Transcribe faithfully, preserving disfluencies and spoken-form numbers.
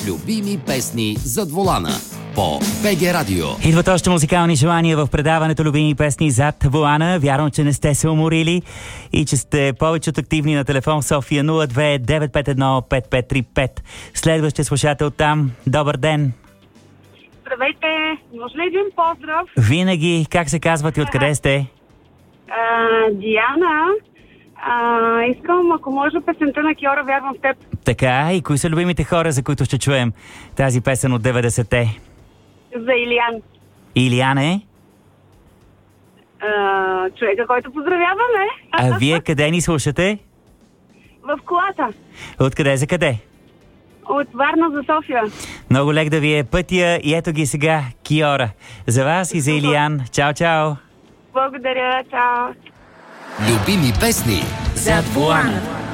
Любими песни зад волана по БГ Радио. Идват още музикални желания в предаването Любими песни зад волана. Вярвам, че не сте се уморили и че сте повече от активни на телефон София нула две девет пет едно пет пет три пет. Следващия слушател там. Добър ден! Здравейте! Може ли един поздрав? Винаги. Как се казват и откъде сте? А, Диана. А, искам, ако може, песента на Киора "Вярвам в теб". Така, и кои са любимите хора, за които ще чуем тази песен от деветдесетте? За Илиян. Илиян е? А, човека, който поздравяваме. А вие къде ни слушате? В колата. Откъде за къде? От Варна за София. Много лек да ви е пътя и ето ги сега Киора. За вас и за Илиян. Чао, чао! Благодаря, чао. Любими песни зад волана.